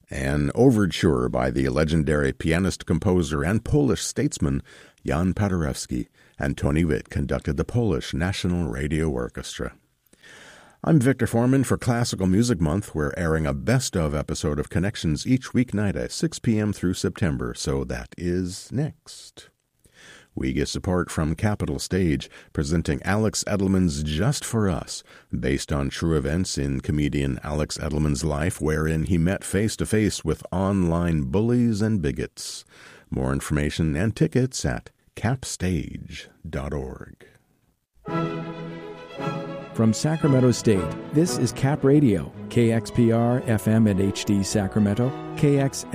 An overture by the legendary pianist, composer, and Polish statesman Jan Paderewski, and Tony Witt conducted the Polish National Radio Orchestra. I'm Victor Foreman for Classical Music Month. We're airing a best-of episode of Connections each weeknight at 6 p.m. through September, so that is next. We get support from Capital Stage, presenting Alex Edelman's Just for Us, based on true events in comedian Alex Edelman's life, wherein he met face-to-face with online bullies and bigots. More information and tickets at capstage.org. From Sacramento State, this is Cap Radio, KXPR FM and HD Sacramento, KXSF